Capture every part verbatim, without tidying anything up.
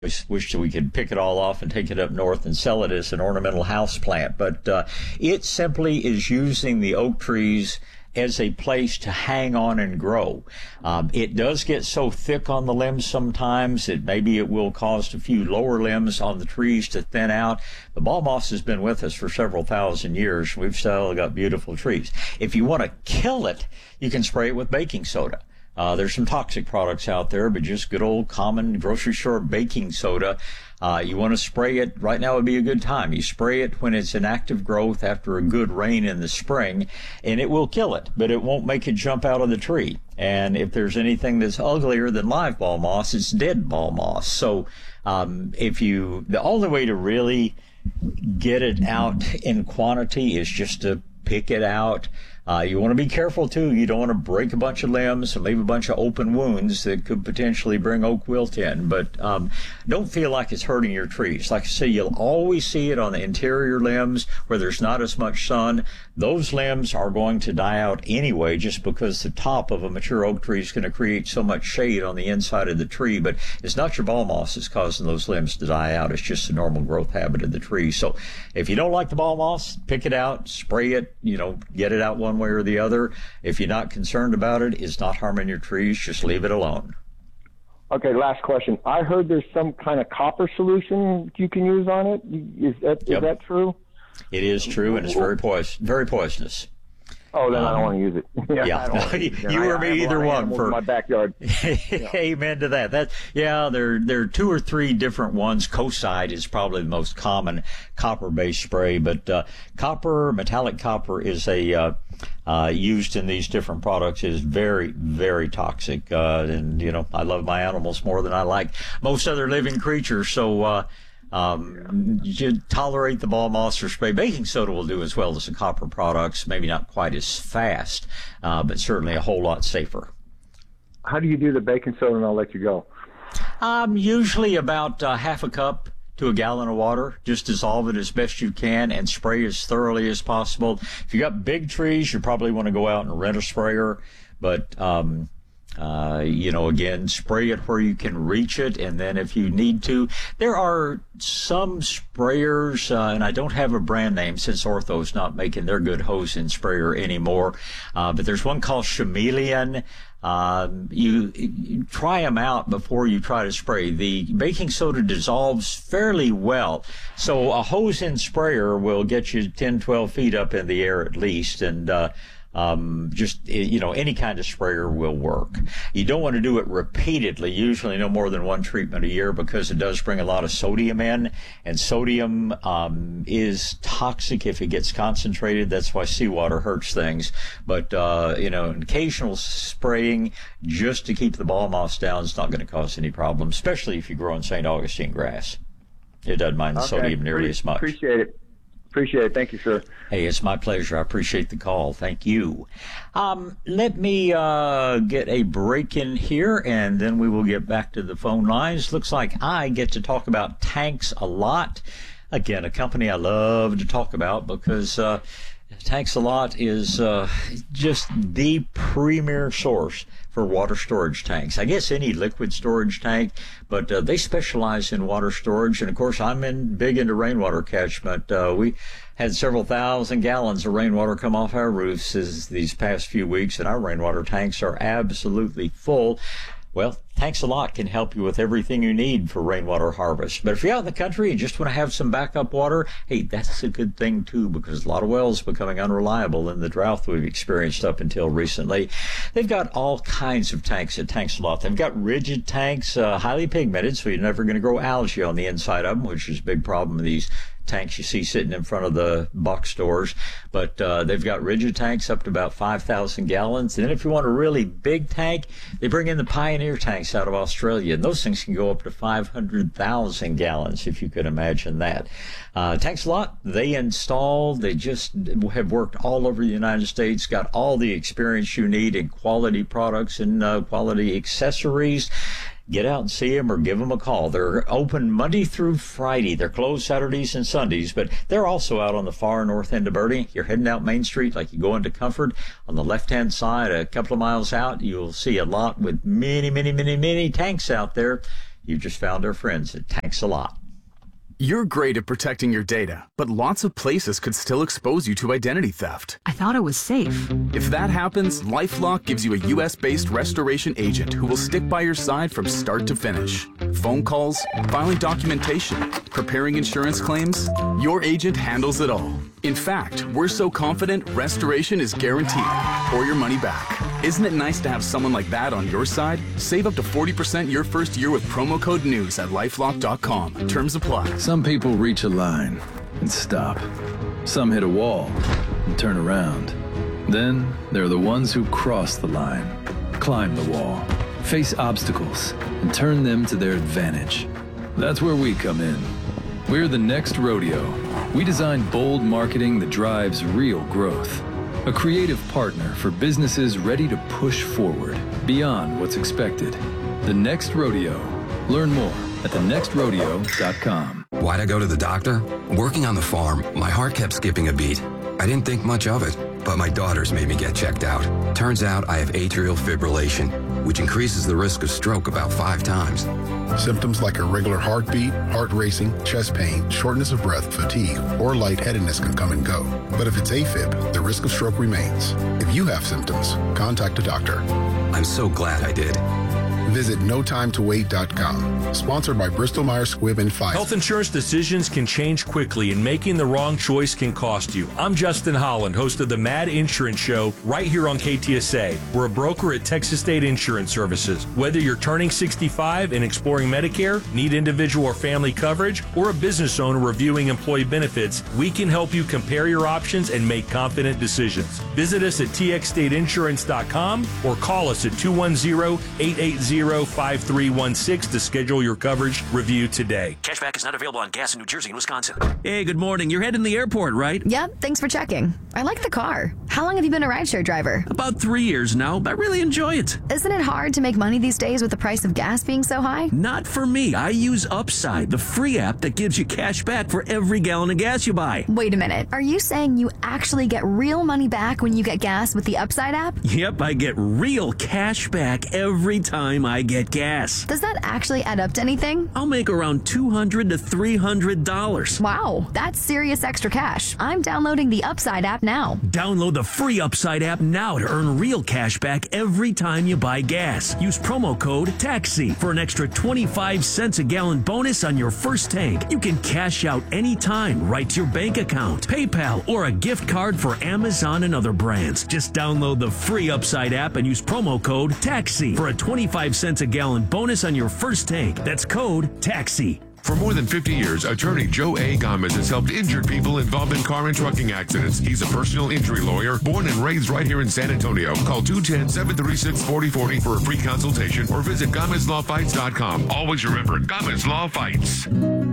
Wish wish that we could pick it all off and take it up north and sell it as an ornamental house plant. But uh, it simply is using the oak trees as a place to hang on and grow. Um, it does get so thick on the limbs sometimes that maybe it will cause a few lower limbs on the trees to thin out. The ball moss has been with us for several thousand years. We've still got beautiful trees. If you want to kill it, you can spray it with baking soda. Uh, there's some toxic products out there, but just good old common grocery store baking soda. Uh, you want to spray it, right now would be a good time. You spray it when it's in active growth after a good rain in the spring, and it will kill it, but it won't make it jump out of the tree. And if there's anything that's uglier than live ball moss, it's dead ball moss. So um, if you, the only way to really get it out in quantity is just to pick it out. Uh, you want to be careful, too. You don't want to break a bunch of limbs and leave a bunch of open wounds that could potentially bring oak wilt in. But um, don't feel like it's hurting your trees. Like I say, you'll always see it on the interior limbs where there's not as much sun. Those limbs are going to die out anyway just because the top of a mature oak tree is going to create so much shade on the inside of the tree. But it's not your ball moss that's causing those limbs to die out. It's just the normal growth habit of the tree. So if you don't like the ball moss, pick it out, spray it, you know, get it out one way or the other. If you're not concerned about it, it's not harming your trees, just leave it alone. Okay, last question. I heard there's some kind of copper solution you can use on it. Is that, is Yep. that true? It is true, and it's very poison, very poisonous. Oh, then Um, I don't want to use it. yeah, yeah, I don't no, want to use it. you I- or I me, have a lot either of one animals for- in my backyard. Amen to that. That yeah, there there are two or three different ones. Kocide is probably the most common copper-based spray, but uh, copper, metallic copper, is a uh, uh, used in these different products is very very toxic. Uh, and you know, I love my animals more than I like most other living creatures, so. Uh, Um, you should tolerate the ball moss or spray. Baking soda will do as well as the copper products, maybe not quite as fast, uh, but certainly a whole lot safer. How do you do the baking soda, and I'll let you go? Um, usually about uh, half a cup to a gallon of water. Just dissolve it as best you can and spray as thoroughly as possible. If you got big trees, you probably want to go out and rent a sprayer, but um, Uh, you know, again, spray it where you can reach it, and then if you need to, there are some sprayers, uh, and I don't have a brand name since Ortho's not making their good hose and sprayer anymore, uh, but there's one called Chameleon. Um, you, you try them out before you try to spray. The baking soda dissolves fairly well, so a hose and sprayer will get you ten, twelve feet up in the air at least, and uh, Um, just, you know, any kind of sprayer will work. You don't want to do it repeatedly, usually no more than one treatment a year, because it does bring a lot of sodium in, and sodium um, is toxic if it gets concentrated. That's why seawater hurts things. But, uh, you know, an occasional spraying just to keep the ball moss down is not going to cause any problems, especially if you grow in Saint Augustine grass. It doesn't mind the Okay. sodium nearly Pre- as much. Appreciate it. Appreciate it. Thank you, sir. Hey, it's my pleasure. I appreciate the call. Thank you. Um, let me uh, get a break in here, and then we will get back to the phone lines. Looks like I get to talk about tanks a lot. Again, a company I love to talk about because uh, Tanks a Lot is uh, just the premier source for water storage tanks. I guess any liquid storage tank, but uh, they specialize in water storage. And of course, I'm in big into rainwater catchment. Uh, we had several thousand gallons of rainwater come off our roofs this, these past few weeks, and our rainwater tanks are absolutely full. Well, Tanks a Lot can help you with everything you need for rainwater harvest. But if you're out in the country and just want to have some backup water, hey, that's a good thing too, because a lot of wells are becoming unreliable in the drought we've experienced up until recently. They've got all kinds of tanks at Tanks a Lot. They've got rigid tanks, uh, highly pigmented, so you're never going to grow algae on the inside of them, which is a big problem with these tanks you see sitting in front of the box stores. But uh, they've got rigid tanks up to about five thousand gallons. And then if you want a really big tank, they bring in the Pioneer tanks out of Australia. And those things can go up to five hundred thousand gallons, if you could imagine that. Uh, Tanks a Lot, they install, they just have worked all over the United States, got all the experience you need in quality products and uh, quality accessories. Get out and see them or give them a call. They're open Monday through Friday. They're closed Saturdays and Sundays, but they're also out on the far north end of Bertie. You're heading out Main Street like you go into Comfort. On the left-hand side, a couple of miles out, you'll see a lot with many, many, many, many tanks out there. You just found our friends at Tanks a Lot. You're great at protecting your data, but lots of places could still expose you to identity theft. I thought it was safe. If that happens, LifeLock gives you a U S-based restoration agent who will stick by your side from start to finish. Phone calls, filing documentation, preparing insurance claims, your agent handles it all. In fact, we're so confident restoration is guaranteed or your money back. Isn't it nice to have someone like that on your side? Save up to forty percent your first year with promo code NEWS at lifelock dot com. Terms apply. Some people reach a line and stop. Some hit a wall and turn around. Then there are the ones who cross the line, climb the wall, face obstacles, and turn them to their advantage. That's where we come in. We're the Next Rodeo. We design bold marketing that drives real growth. A creative partner for businesses ready to push forward beyond what's expected. The Next Rodeo. Learn more at the next rodeo dot com. Why'd I go to the doctor? Working on the farm, my heart kept skipping a beat. I didn't think much of it, but my daughters made me get checked out. Turns out I have atrial fibrillation, which increases the risk of stroke about five times. Symptoms like irregular heartbeat, heart racing, chest pain, shortness of breath, fatigue, or lightheadedness can come and go. But if it's AFib, the risk of stroke remains. If you have symptoms, contact a doctor. I'm so glad I did. Visit no time to wait dot com. Sponsored by Bristol Myers Squibb and Pfizer. Health insurance decisions can change quickly, and making the wrong choice can cost you. I'm Justin Holland, host of the Mad Insurance Show, right here on K T S A. We're a broker at Texas State Insurance Services. Whether you're turning sixty-five and exploring Medicare, need individual or family coverage, or a business owner reviewing employee benefits, we can help you compare your options and make confident decisions. Visit us at T X state insurance dot com or call us at two one zero, eight eight zero, five three one six to schedule your coverage review today. Cashback is not available on gas in New Jersey and Wisconsin. Hey, good morning. You're heading to the airport, right? Yep, thanks for checking. I like the car. How long have you been a rideshare driver? About three years now, but I really enjoy it. Isn't it hard to make money these days with the price of gas being so high? Not for me. I use Upside, the free app that gives you cash back for every gallon of gas you buy. Wait a minute. Are you saying you actually get real money back when you get gas with the Upside app? Yep, I get real cash back every time I get gas. Does that actually add up to anything? I'll make around two hundred to three hundred dollars. Wow, that's serious extra cash. I'm downloading the Upside app now. Download the free Upside app now to earn real cash back every time you buy gas. Use promo code TAXI for an extra twenty-five cents a gallon bonus on your first tank. You can cash out anytime right to your bank account, PayPal, or a gift card for Amazon and other brands. Just download the free Upside app and use promo code TAXI for a twenty-five cents a gallon bonus on your first tank. That's code TAXI. For more than fifty years, attorney Joe A. Gomez has helped injured people involved in car and trucking accidents. He's a personal injury lawyer, born and raised right here in San Antonio. Call two one zero, seven three six, four zero four zero for a free consultation or visit Gomez Law Fights dot com. Always remember, Gomez Law Fights.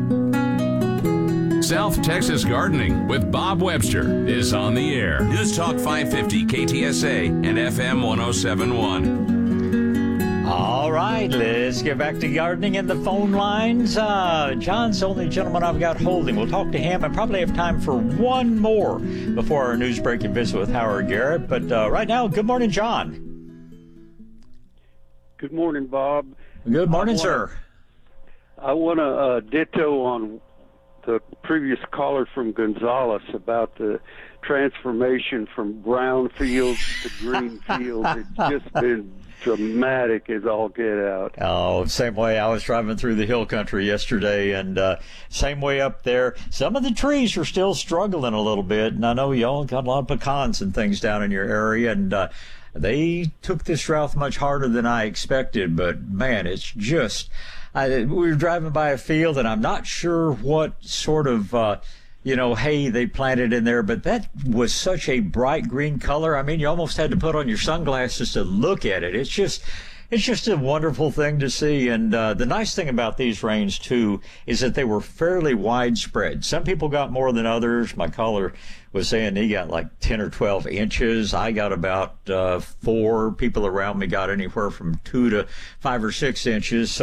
South Texas Gardening with Bob Webster is on the air. News Talk five fifty K T S A and F M one oh seven point one. All right, let's get back to gardening and the phone lines. Uh, John's the only gentleman I've got holding. We'll talk to him and probably have time for one more before our news break and visit with Howard Garrett. But uh, right now, good morning, John. Good morning, Bob. Good morning, I wanna, sir. I want to uh, ditto on the previous caller from Gonzales about the transformation from brown fields to green fields. It's just been dramatic as all get out. Oh, same way. I was driving through the hill country yesterday, and uh, same way up there. Some of the trees are still struggling a little bit, and I know y'all got a lot of pecans and things down in your area, and uh, they took this drought much harder than I expected, but man, it's just, I, we were driving by a field, and I'm not sure what sort of, uh, you know, hay they planted in there, but that was such a bright green color. I mean, you almost had to put on your sunglasses to look at it. It's just, it's just a wonderful thing to see. And uh, the nice thing about these rains, too, is that they were fairly widespread. Some people got more than others. My caller was saying he got like ten or twelve inches. I got about uh, four. People around me got anywhere from two to five or six inches. So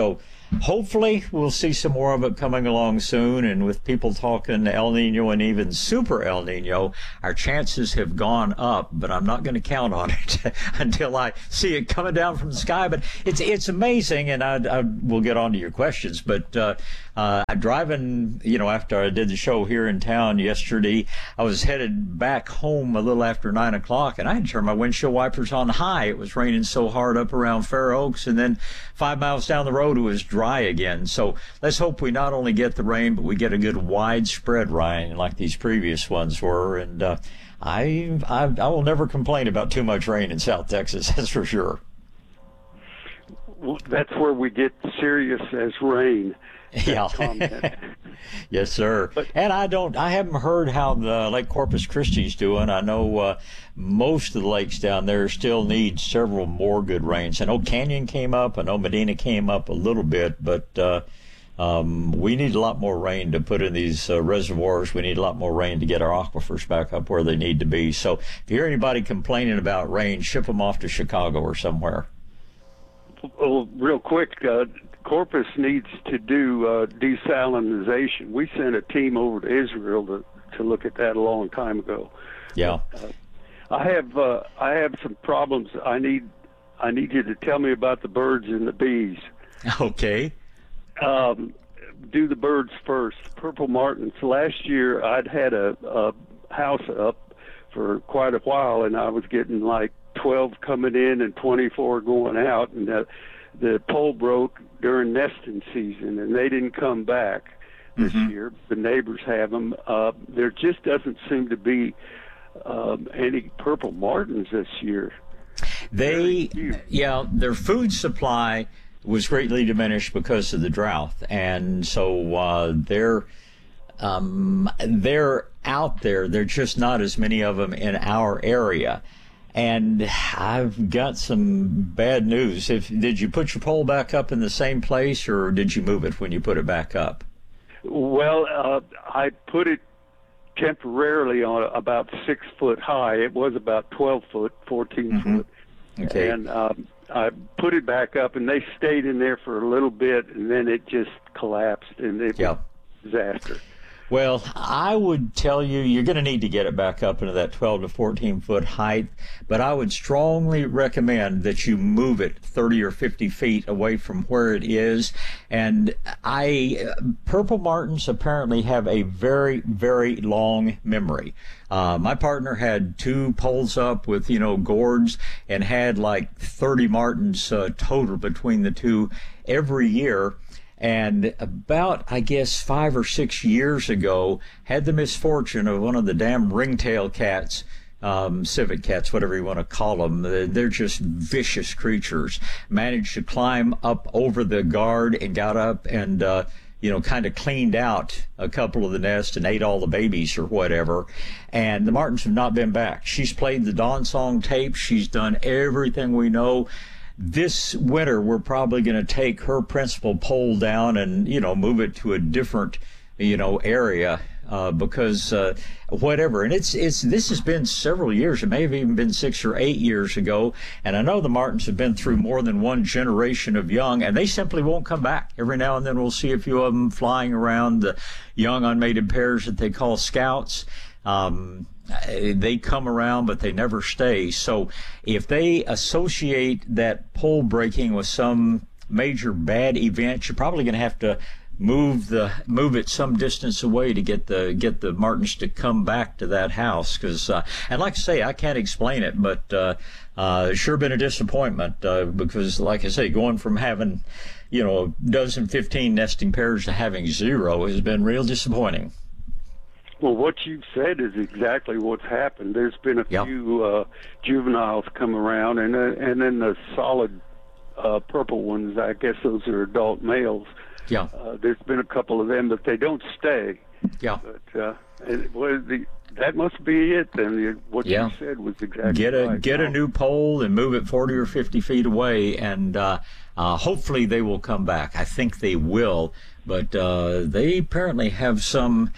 hopefully we'll see some more of it coming along soon. And with people talking El Nino and even Super El Nino, our chances have gone up. But I'm not going to count on it until I see it coming down from the sky. But it's it's amazing, and I, I will get on to your questions. But uh, uh, driving, you know, after I did the show here in town yesterday, I was headed back home a little after nine o'clock, and I had turned my windshield wipers on high. It was raining so hard up around Fair Oaks, and then five miles down the road it was dry again. So let's hope we not only get the rain, but we get a good widespread rain like these previous ones were. And uh, I, I I will never complain about too much rain in South Texas, that's for sure. Well, that's where we get serious as rain. Yeah. Yes, sir. But, and I don't, I haven't heard how the Lake Corpus Christi's doing. I know uh, most of the lakes down there still need several more good rains. I know Canyon came up. I know Medina came up a little bit, but uh, um, we need a lot more rain to put in these uh, reservoirs. We need a lot more rain to get our aquifers back up where they need to be. So if you hear anybody complaining about rain, ship them off to Chicago or somewhere. Well, real quick, uh, Corpus needs to do uh, desalinization. We sent a team over to Israel to, to look at that a long time ago. Yeah. Uh, I have uh, I have some problems. I need I need you to tell me about the birds and the bees. Okay. Um, do the birds first. Purple martins. Last year I'd had a, a house up for quite a while, and I was getting like twelve coming in and twenty-four going out, and the, the pole broke during nesting season, and they didn't come back this mm-hmm. year. The neighbors have them. Uh, there just doesn't seem to be um, any purple martins this year. They, yeah, their food supply was greatly diminished because of the drought, and so uh, they're um, they're out there. There are just not as many of them in our area. And I've got some bad news. If did you put your pole back up in the same place, or did you move it when you put it back up? Well, uh, I put it temporarily on about six foot high. It was about twelve foot, fourteen mm-hmm. foot. Okay. And um, I put it back up, and they stayed in there for a little bit, and then it just collapsed, and it yep. was a disaster. Well, I would tell you you're going to need to get it back up into that twelve to fourteen foot height, but I would strongly recommend that you move it thirty or fifty feet away from where it is. And I, purple martins apparently have a very, very long memory. Uh, my partner had two poles up with, you know, gourds and had like thirty martins uh, total between the two every year. And about, I guess, five or six years ago, had the misfortune of one of the damn ringtail cats, um, civet cats, whatever you want to call them. They're just vicious creatures. Managed to climb up over the guard and got up and, uh, you know, kind of cleaned out a couple of the nests and ate all the babies or whatever. And the martins have not been back. She's played the Dawn Song tape. She's done everything we know. This winter, we're probably going to take her principal pole down and, you know, move it to a different, you know, area uh, because uh, whatever. And it's it's this has been several years. It may have even been six or eight years ago. And I know the martins have been through more than one generation of young, and they simply won't come back. Every now and then we'll see a few of them flying around, the young unmated pairs that they call scouts. Um, they come around, but they never stay. So if they associate that pole breaking with some major bad event, you're probably going to have to move the move it some distance away to get the get the martins to come back to that house. Because uh, and like I say, I can't explain it, but uh, uh, it's sure been a disappointment uh, because, like I say, going from having, you know, a dozen, fifteen nesting pairs to having zero has been real disappointing. Well, what you've said is exactly what's happened. There's been a yep. few uh, juveniles come around, and uh, and then the solid uh, purple ones, I guess those are adult males. Yeah. Uh, there's been a couple of them, but they don't stay. Yeah. But uh, and well, the, that must be it. Then what yeah. you said was exactly get a right. get a new pole and move it forty or fifty feet away, and uh, uh, hopefully they will come back. I think they will, but uh, they apparently have some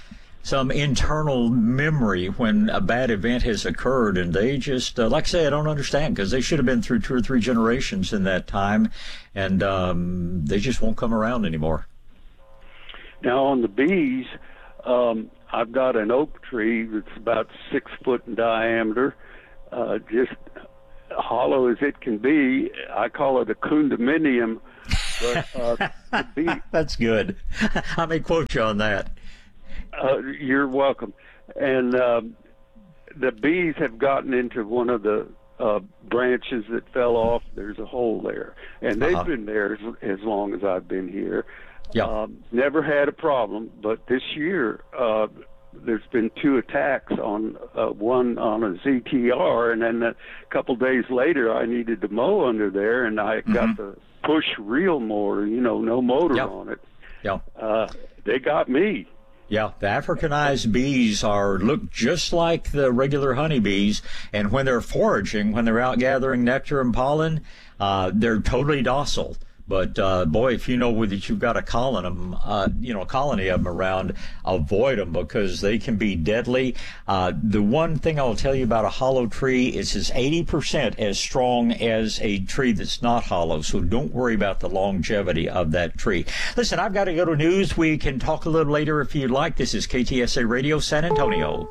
some internal memory when a bad event has occurred, and they just, uh, like I say, I don't understand, because they should have been through two or three generations in that time, and um, they just won't come around anymore. Now on the bees, um, I've got an oak tree that's about six foot in diameter, uh, just hollow as it can be. I call it a condominium. But, uh, the bee, That's good. I may quote you on that. Uh, you're welcome. And um, the bees have gotten into one of the uh, branches that fell off. There's a hole there, and they've Uh-huh. been there as, as long as I've been here. Yeah. Um, never had a problem, but this year uh, there's been two attacks on uh, one on a Z T R, and then a couple days later I needed to mow under there, and I mm-hmm. got the push reel mower, you know, no motor Yep. on it. Yeah. Uh, they got me. Yeah, the Africanized bees are look just like the regular honeybees, and when they're foraging, when they're out gathering nectar and pollen, uh, they're totally docile. But uh, boy, if you know that you've got a colony, uh, you know, a colony of them around, avoid them because they can be deadly. Uh, the one thing I'll tell you about a hollow tree is it's eighty percent as strong as a tree that's not hollow. So don't worry about the longevity of that tree. Listen, I've got to go to news. We can talk a little later if you'd like. This is K T S A Radio San Antonio.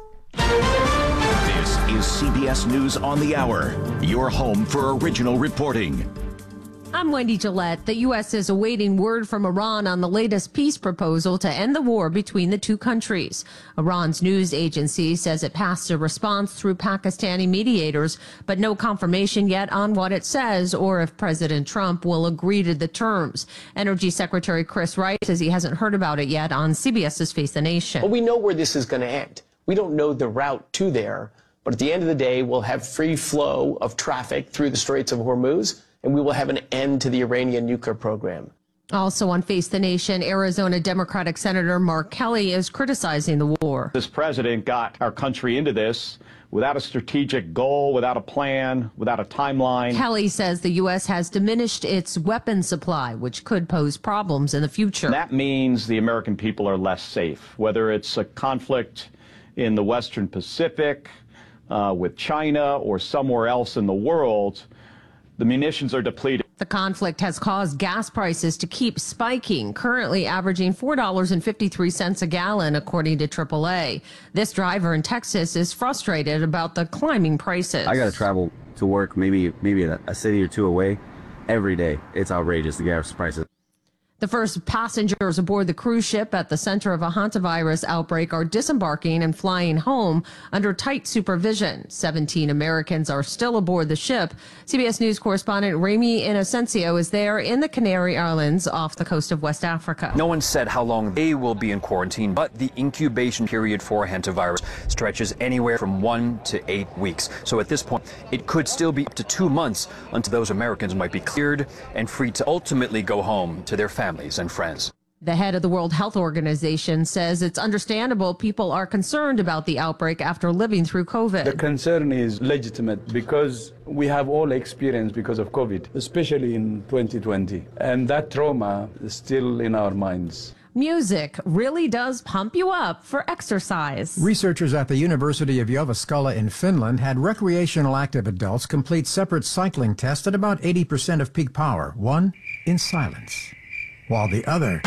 This is C B S News on the Hour, your home for original reporting. I'm Wendy Gillette. The U S is awaiting word from Iran on the latest peace proposal to end the war between the two countries. Iran's news agency says it passed a response through Pakistani mediators, but no confirmation yet on what it says or if President Trump will agree to the terms. Energy Secretary Chris Wright says he hasn't heard about it yet on CBS's Face the Nation. Well, we know where this is going to end. We don't know the route to there, but at the end of the day, we'll have free flow of traffic through the Straits of Hormuz, and we will have an end to the Iranian nuclear program. Also on Face the Nation, Arizona Democratic Senator Mark Kelly is criticizing the war. This president got our country into this without a strategic goal, without a plan, without a timeline. Kelly says the U S has diminished its weapon supply, which could pose problems in the future. That means the American people are less safe, whether it's a conflict in the Western Pacific uh, with China or somewhere else in the world. The munitions are depleted. The conflict has caused gas prices to keep spiking, currently averaging four dollars and fifty-three cents a gallon, according to triple A. This driver in Texas is frustrated about the climbing prices. I got to travel to work, maybe maybe a, a city or two away, every day. It's outrageous, the gas prices. The first passengers aboard the cruise ship at the center of a hantavirus outbreak are disembarking and flying home under tight supervision. seventeen Americans are still aboard the ship. C B S News correspondent Remy Inocencio is there in the Canary Islands off the coast of West Africa. No one said how long they will be in quarantine, but the incubation period for hantavirus stretches anywhere from one to eight weeks. So at this point, it could still be up to two months until those Americans might be cleared and free to ultimately go home to their families. families and friends. The head of the World Health Organization says it's understandable people are concerned about the outbreak after living through COVID. The concern is legitimate because we have all experienced because of COVID, especially in twenty twenty. And that trauma is still in our minds. Music really does pump you up for exercise. Researchers at the University of Jyväskylä in Finland had recreational active adults complete separate cycling tests at about eighty percent of peak power, one in silence, while the other,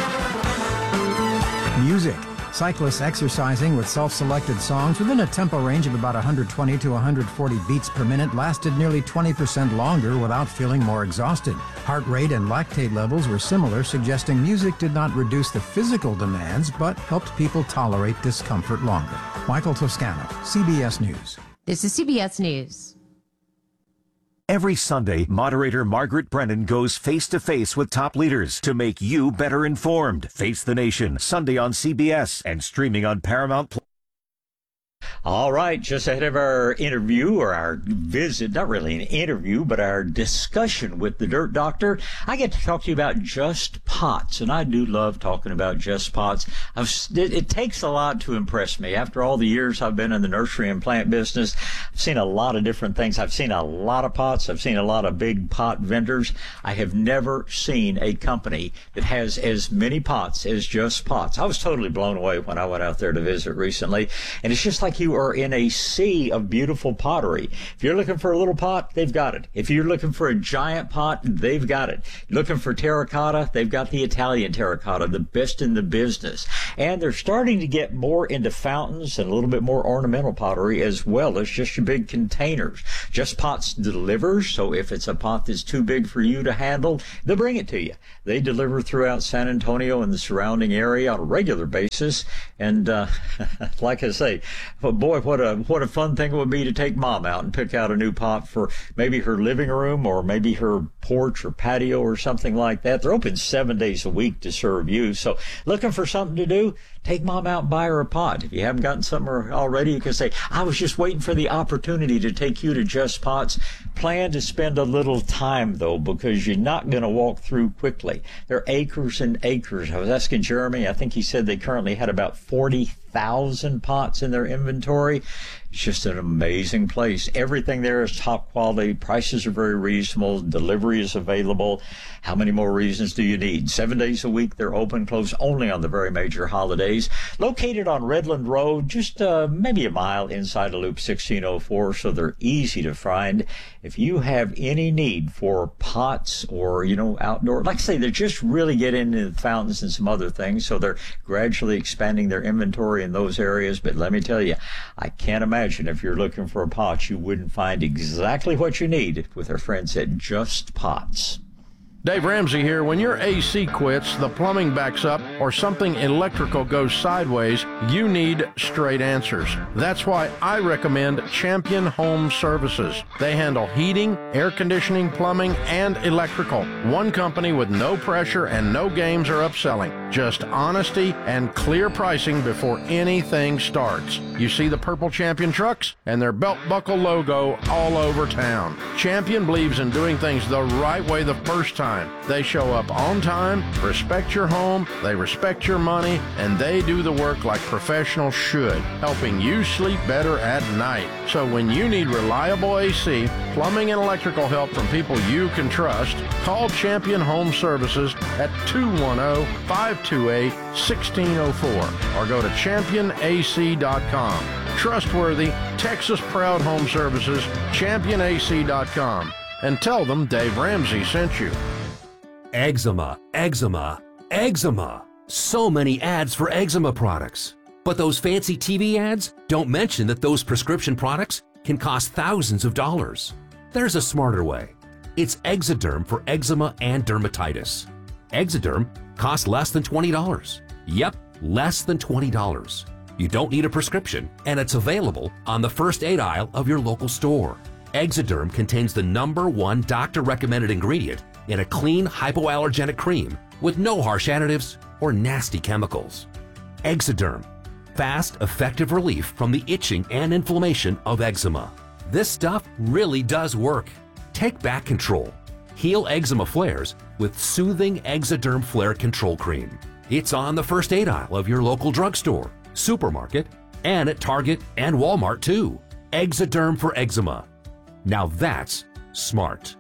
music. Cyclists exercising with self-selected songs within a tempo range of about one hundred twenty to one hundred forty beats per minute lasted nearly twenty percent longer without feeling more exhausted. Heart rate and lactate levels were similar, suggesting music did not reduce the physical demands, but helped people tolerate discomfort longer. Michael Toscano, C B S News. This is C B S News. Every Sunday, moderator Margaret Brennan goes face-to-face with top leaders to make you better informed. Face the Nation, Sunday on C B S and streaming on Paramount Plus. All right, just ahead of our interview or our visit, not really an interview, but our discussion with the Dirt Doctor, I get to talk to you about Just Pots, and I do love talking about Just Pots. I've, it, it takes a lot to impress me. After all the years I've been in the nursery and plant business, I've seen a lot of different things. I've seen a lot of pots. I've seen a lot of big pot vendors. I have never seen a company that has as many pots as Just Pots. I was totally blown away when I went out there to visit recently, and it's just like you are in a sea of beautiful pottery. If you're looking for a little pot, they've got it. If you're looking for a giant pot, they've got it. You're looking for terracotta, they've got the Italian terracotta, the best in the business. And they're starting to get more into fountains and a little bit more ornamental pottery as well as just your big containers. Just Pots delivers, so if it's a pot that's too big for you to handle, they'll bring it to you. They deliver throughout San Antonio and the surrounding area on a regular basis. And uh, like I say, boy, what a what a fun thing it would be to take Mom out and pick out a new pot for maybe her living room or maybe her porch or patio or something like that. They're open seven days a week to serve you. So looking for something to do? Take Mom out and buy her a pot. If you haven't gotten something already, you can say, I was just waiting for the opportunity to take you to Just Pots. Plan to spend a little time, though, because you're not going to walk through quickly. There are acres and acres. I was asking Jeremy, I think he said they currently had about forty thousand pots in their inventory. It's just an amazing place. Everything there is top quality. Prices are very reasonable. Delivery is available. How many more reasons do you need? Seven days a week, they're open, closed only on the very major holidays. Located on Redland Road, just uh, maybe a mile inside of Loop sixteen oh four, so they're easy to find. If you have any need for pots or, you know, outdoor, like I say, they're just really getting into the fountains and some other things, so they're gradually expanding their inventory in those areas. But let me tell you, I can't imagine if you're looking for a pot, you wouldn't find exactly what you need with our friends at Just Pots. Dave Ramsey here. When your A C quits, the plumbing backs up, or something electrical goes sideways, you need straight answers. That's why I recommend Champion Home Services. They handle heating, air conditioning, plumbing, and electrical. One company with no pressure and no games or upselling. Just honesty and clear pricing before anything starts. You see the purple Champion trucks and their belt buckle logo all over town. Champion believes in doing things the right way the first time. They show up on time, respect your home, they respect your money, and they do the work like professionals should, helping you sleep better at night. So when you need reliable A C, plumbing, and electrical help from people you can trust, call Champion Home Services at two one zero, five two eight, one six zero four or go to champion A C dot com. Trustworthy, Texas-proud home services, champion A C dot com. And tell them Dave Ramsey sent you. Eczema, eczema, eczema. So many ads for eczema products. But those fancy T V ads don't mention that those prescription products can cost thousands of dollars. There's a smarter way. It's Exoderm for eczema and dermatitis. Exoderm costs less than twenty dollars. Yep, less than twenty dollars. You don't need a prescription, and it's available on the first aid aisle of your local store. Exoderm contains the number one doctor-recommended ingredient in a clean hypoallergenic cream with no harsh additives or nasty chemicals. Exoderm, fast, effective relief from the itching and inflammation of eczema. This stuff really does work. Take back control. Heal eczema flares with soothing Exoderm Flare Control Cream. It's on the first aid aisle of your local drugstore, supermarket, and at Target and Walmart too. Exoderm for eczema. Now that's smart.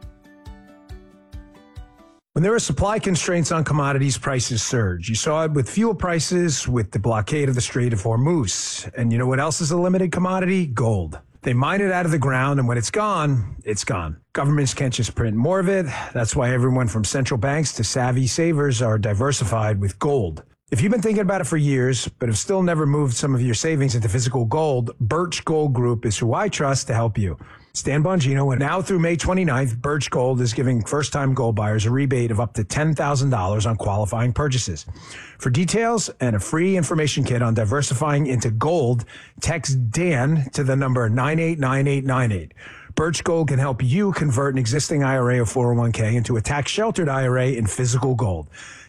When there are supply constraints on commodities, prices surge. You saw it with fuel prices, with the blockade of the Strait of Hormuz. And you know what else is a limited commodity? Gold. They mine it out of the ground, and when it's gone, it's gone. Governments can't just print more of it. That's why everyone from central banks to savvy savers are diversified with gold. If you've been thinking about it for years, but have still never moved some of your savings into physical gold, Birch Gold Group is who I trust to help you. Stan Bongino, and now through May twenty-ninth, Birch Gold is giving first-time gold buyers a rebate of up to ten thousand dollars on qualifying purchases. For details and a free information kit on diversifying into gold, text Dan to the number nine eight nine eight nine eight. Birch Gold can help you convert an existing I R A or four oh one k into a tax-sheltered I R A in physical gold.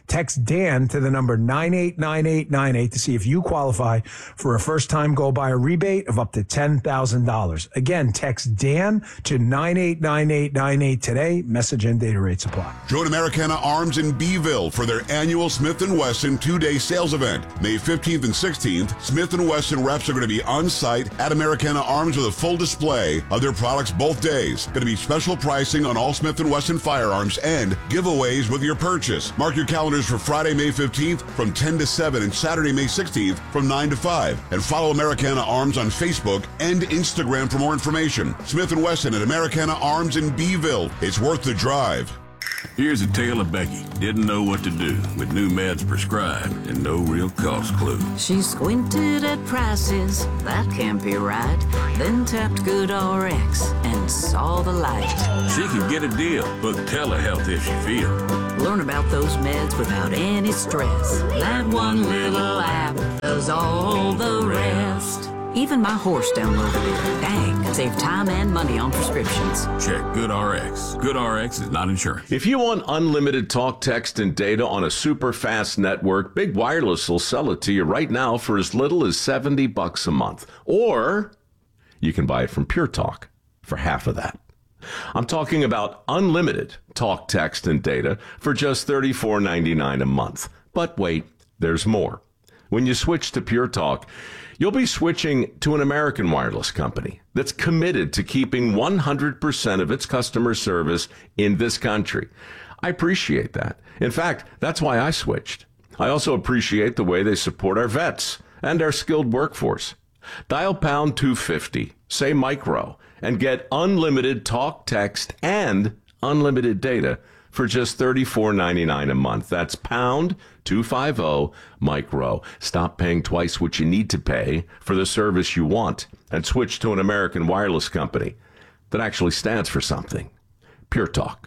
Text Dan to the number nine eight nine eight nine eight to see if you qualify for a first-time go-buyer rebate of up to ten thousand dollars. Again, text Dan to nine eight nine eight nine eight today. Message and data rates apply. Join Americana Arms in Beeville for their annual Smith and Wesson two-day sales event. May fifteenth and sixteenth, Smith and Wesson reps are going to be on site at Americana Arms with a full display of their products both days. Going to be special pricing on all Smith and Wesson firearms and giveaways with your purchase. Mark your calendars for Friday, May fifteenth from ten to seven and Saturday, May sixteenth from nine to five. And follow Americana Arms on Facebook and Instagram for more information. Smith and Wesson at Americana Arms in Beeville. It's worth the drive. Here's a tale of Becky. Didn't know what to do with new meds prescribed and no real cost clue. She squinted at prices, that can't be right. Then tapped GoodRx and saw the light. She can get a deal, book telehealth if she feels. Learn about those meds without any stress. That one little app does all the rest. Even my horse downloaded it. Dang, save time and money on prescriptions. Check GoodRx. GoodRx is not insurance. If you want unlimited talk, text, and data on a super fast network, Big Wireless will sell it to you right now for as little as seventy bucks a month. Or you can buy it from Pure Talk for half of that. I'm talking about unlimited talk, text, and data for just thirty-four ninety-nine a month. But wait, there's more. When you switch to Pure Talk, you'll be switching to an American wireless company that's committed to keeping one hundred percent of its customer service in this country. I appreciate that. In fact, that's why I switched. I also appreciate the way they support our vets and our skilled workforce. Dial pound two fifty, say micro, and get unlimited talk, text, and unlimited data for just thirty-four ninety-nine a month. That's pound two fifty micro. Stop paying twice what you need to pay for the service you want and switch to an American wireless company that actually stands for something. Pure Talk.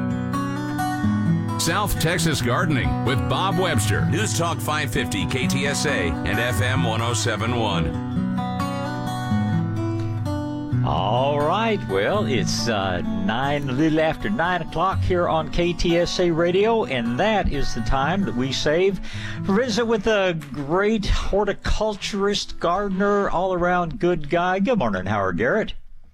South Texas Gardening with Bob Webster. News Talk five fifty K T S A and F M one oh seven point one. All right, well, it's uh, nine, a little after nine o'clock here on K T S A Radio, and that is the time that we save to visit with a great horticulturist, gardener, all-around good guy. Good morning, Howard Garrett.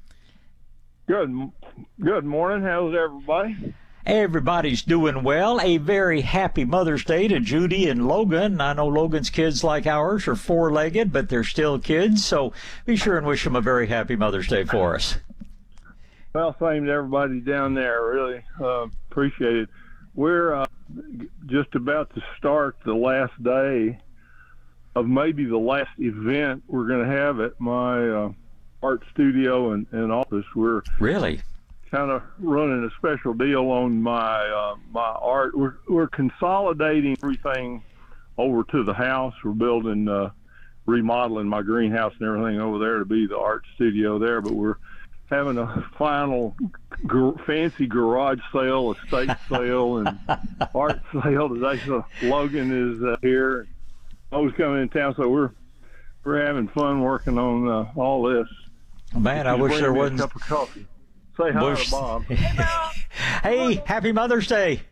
Good, good morning. How's everybody? Everybody's doing well. A very happy Mother's Day to Judy and Logan. I know Logan's kids, like ours, are four-legged, but they're still kids, so be sure and wish them a very happy Mother's Day for us. Well, same to everybody down there. Really uh, appreciate it. We're uh, just about to start the last day of maybe the last event we're going to have at my uh, art studio and, and office. We're really kind of running a special deal on my uh, my art. We're we're consolidating everything over to the house. We're building, uh, remodeling my greenhouse and everything over there to be the art studio there. But we're having a final gar- fancy garage sale, estate sale, and art sale today. So Logan is uh, here. Mo's coming in town, so we're we're having fun working on uh, all this. Man, I wish there wasn't a cup of coffee. Say hi Bush. to Bob. Hey, happy Mother's Day.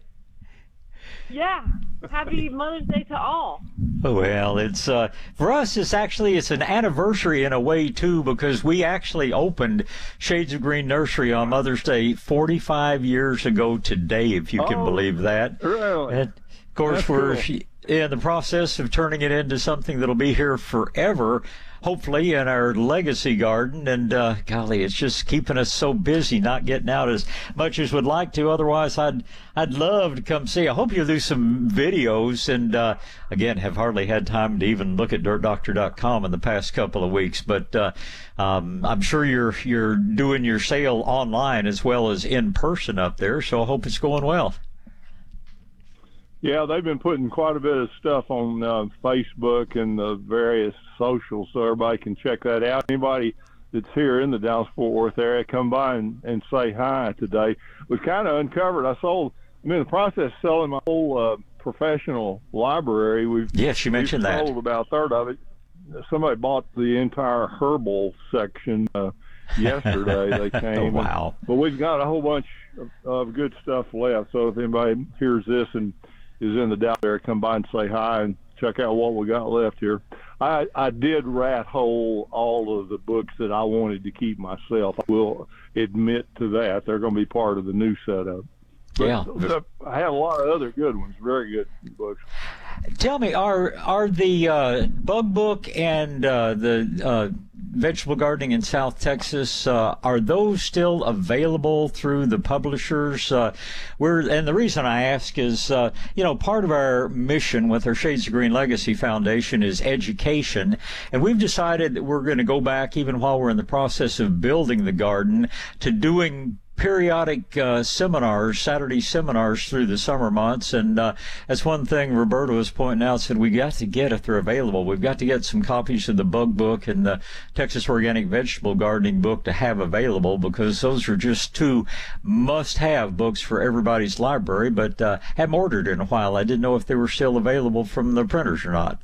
Yeah, happy Mother's Day to all. Well, it's uh, for us. It's actually it's an anniversary in a way too, because we actually opened Shades of Green Nursery on Mother's Day forty-five years ago today, if you can Oh, believe that. Really? And of course, That's we're cool. in the process of turning it into something that'll be here forever, hopefully, in our legacy garden. And uh, golly, it's just keeping us so busy, not getting out as much as we'd like to. Otherwise, I'd I'd love to come see. I hope you'll do some videos. And uh, again, have hardly had time to even look at dirt doctor dot com in the past couple of weeks. But uh, um, I'm sure you're you're doing your sale online as well as in person up there. So I hope it's going well. Yeah, they've been putting quite a bit of stuff on uh, Facebook and the various socials, so everybody can check that out. Anybody that's here in the Dallas-Fort Worth area, come by and, and say hi today. We've kind of uncovered, I sold, I'm in the process of selling my whole uh, professional library. We've Yes, you mentioned we've that. sold about a third of it. Somebody bought the entire herbal section uh, yesterday. They came. Oh, wow. And, but we've got a whole bunch of, of good stuff left, so if anybody hears this and is in the Dallas area, come by and say hi and check out what we got left here. I, I did rat hole all of the books that I wanted to keep myself. I will admit to that. They're going to be part of the new setup. But yeah. I had a lot of other good ones, very good books. Tell me, are are the uh, Bug Book and uh, the uh, Vegetable Gardening in South Texas, uh, are those still available through the publishers? Uh, we're, and the reason I ask is, uh, you know, part of our mission with our Shades of Green Legacy Foundation is education, and we've decided that we're going to go back, even while we're in the process of building the garden, to doing periodic uh, seminars, Saturday seminars through the summer months, and uh, that's one thing Roberto was pointing out, said we got to get, if they're available, we've got to get some copies of the Bug Book and the Texas Organic Vegetable Gardening book to have available, because those are just two must-have books for everybody's library, but uh, haven't ordered in a while. I didn't know if they were still available from the printers or not.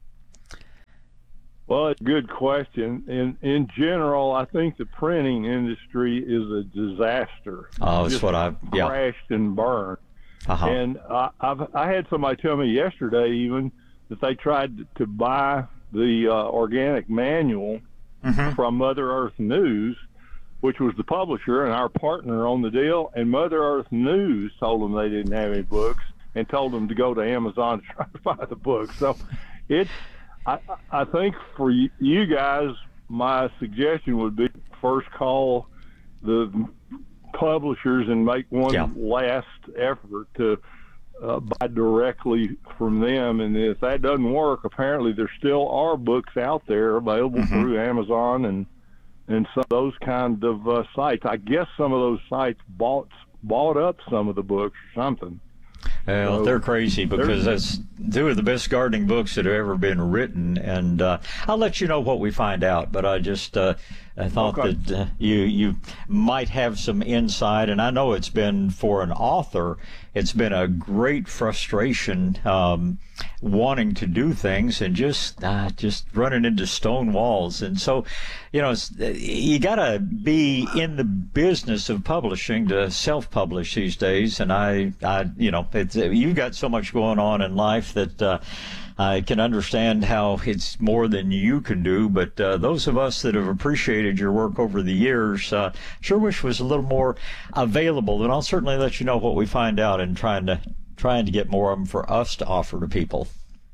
Well, it's a good question. In in general, I think the printing industry is a disaster. Oh, that's Just what I yeah. crashed and burned. Uh-huh. And I, I've I had somebody tell me yesterday even that they tried to buy the uh, organic manual mm-hmm. from Mother Earth News, which was the publisher and our partner on the deal. And Mother Earth News told them they didn't have any books and told them to go to Amazon to try to buy the books. So it's I, I think for you guys, my suggestion would be first call the publishers and make one yeah. last effort to uh, buy directly from them. And if that doesn't work, apparently there still are books out there available mm-hmm. through Amazon and and some of those kind of uh, sites. I guess some of those sites bought bought up some of the books or something. Well, so, they're crazy because that's two of the best gardening books that have ever been written, and uh, I'll let you know what we find out. But I just uh, I thought okay. that uh, you you might have some insight, and I know it's been for an author, it's been a great frustration um, wanting to do things and just uh, just running into stone walls. And so, you know, it's, you got to be in the business of publishing to self-publish these days. And I, I you know, it's, you've got so much going on in life that uh, I can understand how it's more than you can do. But uh, those of us that have appreciated your work over the years uh, sure wish was a little more available. And I'll certainly let you know what we find out in trying to trying to get more of them for us to offer to people.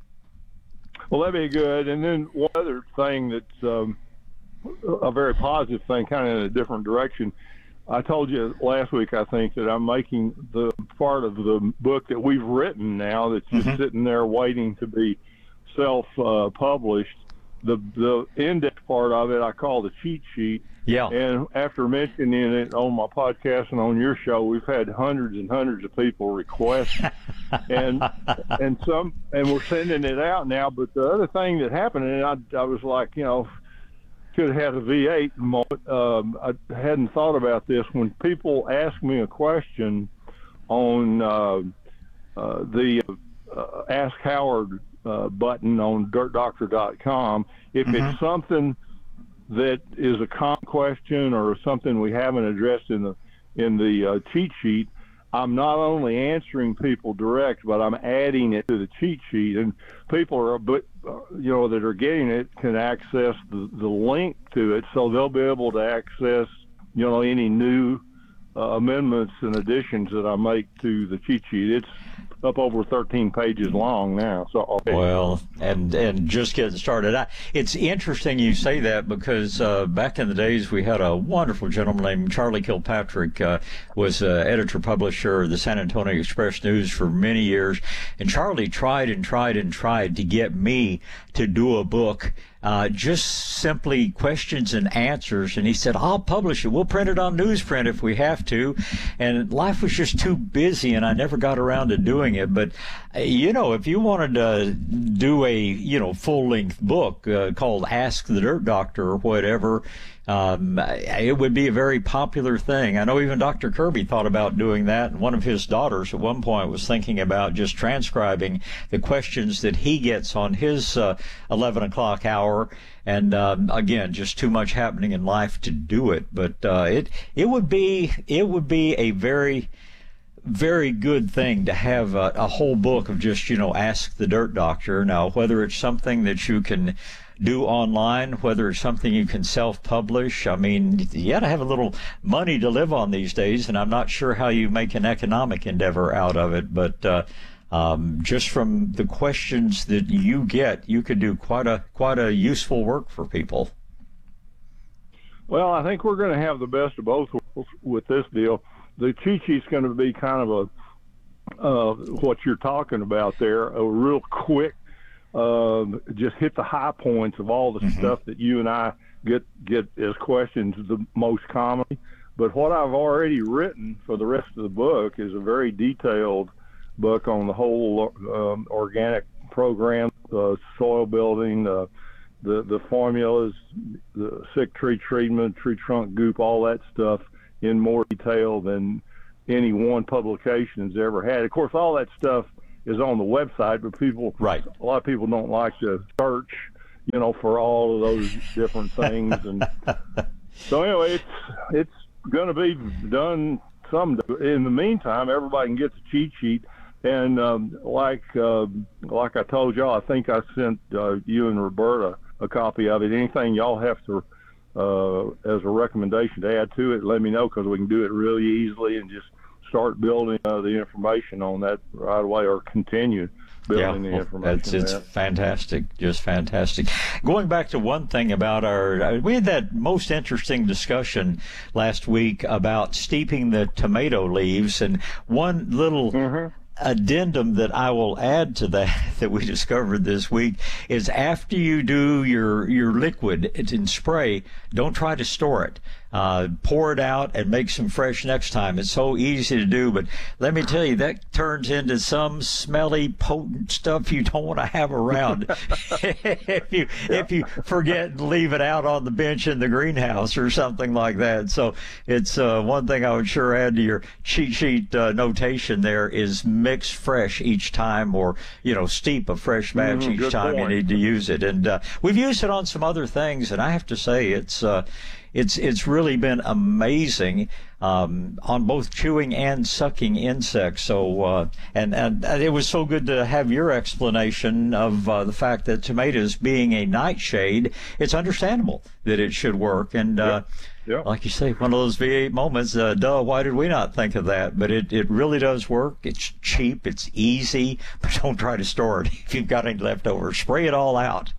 Well, that'd be good. And then one other thing that's um, a very positive thing, kind of in a different direction. I told you last week, I think, that I'm making the part of the book that we've written now that's just mm-hmm. sitting there waiting to be self-published. Uh, the the index part of it I call the cheat sheet. Yeah. And after mentioning it on my podcast and on your show, we've had hundreds and hundreds of people request, and and some, and we're sending it out now. But the other thing that happened, and I I was like, you know, could have had a V eight moment. Um, I hadn't thought about this. When people ask me a question on uh, uh, the uh, Ask Howard uh, button on dirt doctor dot com, if mm-hmm. it's something that is a common question or something we haven't addressed in the in the uh, cheat sheet, I'm not only answering people direct, but I'm adding it to the cheat sheet, and people are, but you know, that are getting it can access the, the link to it, so they'll be able to access, you know, any new uh, amendments and additions that I make to the cheat sheet. It's up over thirteen pages long now. So okay. Well, and and just getting started. I, it's interesting you say that because uh, back in the days we had a wonderful gentleman named Charlie Kilpatrick, uh, was uh, editor-publisher of the San Antonio Express News for many years, and Charlie tried and tried and tried to get me to do a book, uh, just simply questions and answers, and he said, I'll publish it. We'll print it on newsprint if we have to. And life was just too busy, and I never got around to doing it. But, uh, you know, if you wanted to do a, you know, full-length book uh, called Ask the Dirt Doctor or whatever, Um, it would be a very popular thing. I know even Doctor Kirby thought about doing that, and one of his daughters at one point was thinking about just transcribing the questions that he gets on his uh, eleven o'clock hour. And um, again, just too much happening in life to do it. But uh, it it would be it would be a very very good thing to have a, a whole book of just, you know, Ask the Dirt Doctor. Now, whether it's something that you can do online, whether it's something you can self-publish, I mean, you got to have a little money to live on these days, and I'm not sure how you make an economic endeavor out of it, but uh, um, just from the questions that you get, you could do quite a quite a useful work for people. Well, I think we're going to have the best of both worlds with this deal. The cheat sheet's going to be kind of a uh, what you're talking about there, a real quick, uh, just hit the high points of all the mm-hmm. stuff that you and I get get as questions the most commonly. But what I've already written for the rest of the book is a very detailed book on the whole um, organic program, uh, soil building, uh, the the formulas, the sick tree treatment, tree trunk goop, all that stuff in more detail than any one publication has ever had. Of course, all that stuff is on the website, but people, right. a lot of people don't like to search, you know, for all of those different things. And so anyway, it's it's going to be done someday. In the meantime, everybody can get the cheat sheet. And um, like uh, like I told y'all, I think I sent uh, you and Roberta a copy of it. Anything y'all have to, uh, as a recommendation to add to it, let me know, because we can do it really easily and just start building uh, the information on that right away, or continue building yeah, the information. It's, it's there. fantastic, just fantastic. Going back to one thing about our, we had that most interesting discussion last week about steeping the tomato leaves, and one little mm-hmm. addendum that I will add to that that we discovered this week is after you do your your liquid in spray, don't try to store it. Uh, pour it out and make some fresh next time. It's so easy to do, but let me tell you, that turns into some smelly, potent stuff you don't want to have around if you yeah. if you forget and leave it out on the bench in the greenhouse or something like that. So it's uh, one thing I would sure add to your cheat sheet uh, notation there is mix fresh each time, or you know, steep a fresh batch mm, each time point. you need to use it. And uh, we've used it on some other things, and I have to say it's uh, It's it's really been amazing um, on both chewing and sucking insects. So uh, and and it was so good to have your explanation of uh, the fact that tomatoes being a nightshade, it's understandable that it should work. And uh, yeah. Yeah. like you say, one of those V eight moments. Uh, duh! Why did we not think of that? But it it really does work. It's cheap. It's easy. But don't try to store it if you've got any leftovers. Spray it all out.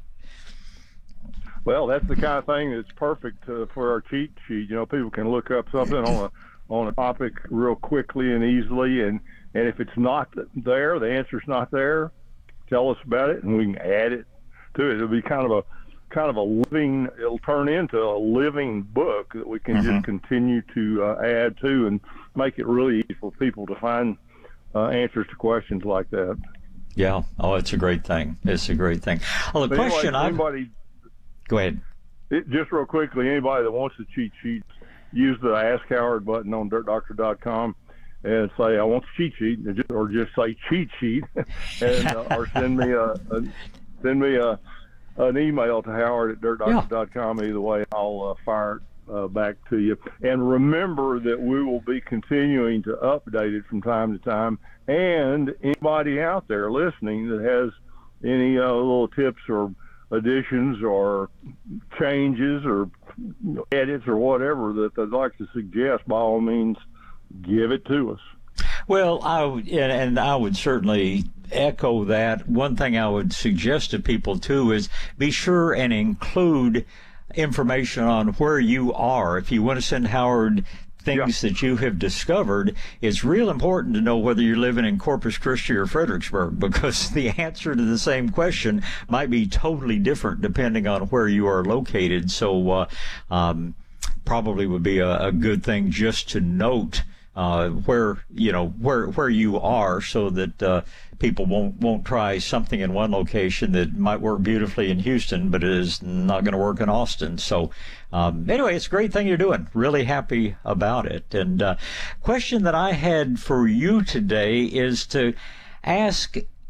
Well, that's the kind of thing that's perfect uh, for our cheat sheet. You know, people can look up something on a on a topic real quickly and easily, and, and if it's not there, the answer's not there, tell us about it, and we can add it to it. It'll be kind of a kind of a living. It'll turn into a living book that we can mm-hmm. just continue to uh, add to, and make it really easy for people to find uh, answers to questions like that. Yeah. Oh, it's a great thing. It's a great thing. Well, the but question anyway, I've anybody, Go ahead. It, just real quickly, anybody that wants the cheat sheet, use the Ask Howard button on dirt doctor dot com and say, I want the cheat sheet, or just say cheat sheet, and uh, or send me a, a send me a an email to Howard at dirt doctor dot com. Yeah. Either way, I'll uh, fire it uh, back to you. And remember that we will be continuing to update it from time to time. And anybody out there listening that has any uh, little tips or additions or changes or edits or whatever that they'd like to suggest, by all means, give it to us. Well, I would, and, and I would certainly echo that. One thing I would suggest to people too is be sure and include information on where you are. If you want to send Howard things yeah. that you have discovered, it's real important to know whether you're living in Corpus Christi or Fredericksburg, because the answer to the same question might be totally different depending on where you are located. So uh, um, probably would be a, a good thing just to note uh, where you know where where you are, so that uh, people won't won't try something in one location that might work beautifully in Houston, but it is not going to work in Austin. So um, anyway, it's a great thing you're doing. Really happy about it. And uh, question that I had for you today is to ask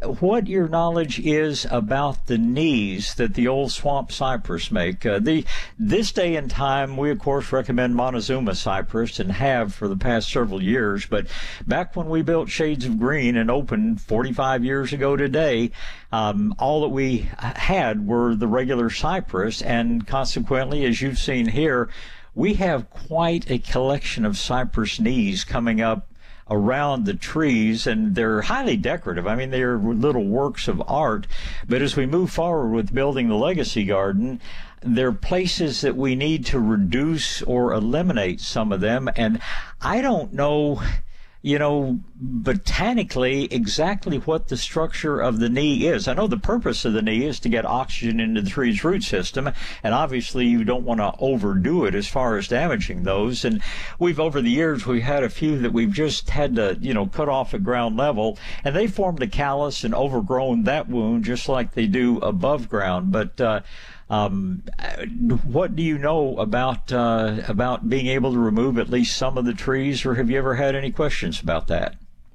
what your knowledge is about the knees that the old swamp cypress make. Uh, the this day and time, we of course recommend Montezuma cypress and have for the past several years. But back when we built Shades of Green and opened forty-five years ago today, um, all that we had were the regular cypress, and consequently, as you've seen here, we have quite a collection of cypress knees coming up around the trees, and they're highly decorative. I mean, they're little works of art. But as we move forward with building the Legacy Garden, there are places that we need to reduce or eliminate some of them. And I don't know, you know, botanically exactly what the structure of the knee is. I know the purpose of the knee is to get oxygen into the tree's root system, and obviously you don't want to overdo it as far as damaging those. And we've, over the years, we've had a few that we've just had to, you know, cut off at ground level, and they formed a callus and overgrown that wound just like they do above ground. But uh, Um, what do you know about uh, about being able to remove at least some of the trees, or have you ever had any questions about that?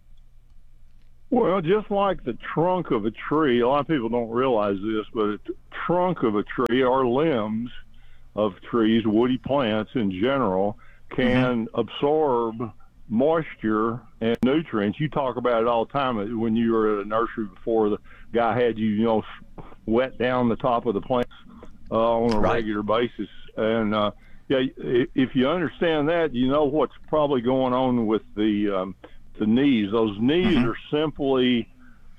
Well, just like the trunk of a tree, a lot of people don't realize this, but the trunk of a tree or limbs of trees, woody plants in general, can mm-hmm. absorb moisture and nutrients. You talk about it all the time when you were at a nursery before. The guy had you, you know, wet down the top of the plants uh, on a right. regular basis. And, uh, yeah, if you understand that, you know what's probably going on with the um, the knees. Those knees mm-hmm. are simply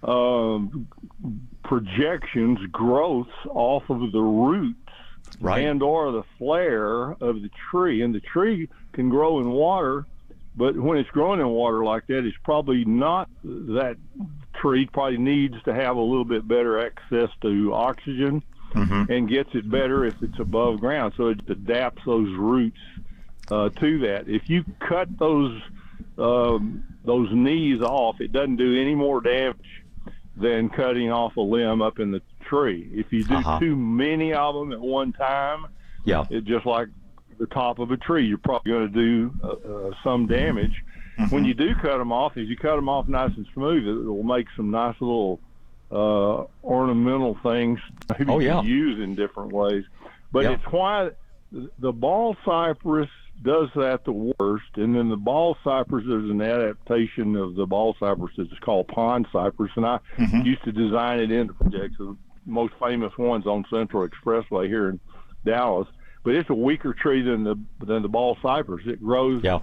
um, projections, growths off of the roots right. and or the flare of the tree. And the tree can grow in water, but when it's growing in water like that, it's probably not, that tree probably needs to have a little bit better access to oxygen mm-hmm. and gets it better if it's above ground. So it adapts those roots uh, to that. If you cut those um, those knees off, it doesn't do any more damage than cutting off a limb up in the tree. If you do uh-huh. too many of them at one time, yeah, it's just like the top of a tree. You're probably going to do uh, uh, some damage. Mm-hmm. When you do cut them off, if you cut them off nice and smooth, it will make some nice little uh, ornamental things maybe oh, yeah. to use in different ways. But yeah. it's why the ball cypress does that the worst. And then the ball cypress, there's an adaptation of the ball cypress that's called pond cypress. And I mm-hmm. used to design it into projects. The most famous one's on Central Expressway here in Dallas. But it's a weaker tree than the than the ball cypress. It grows yeah.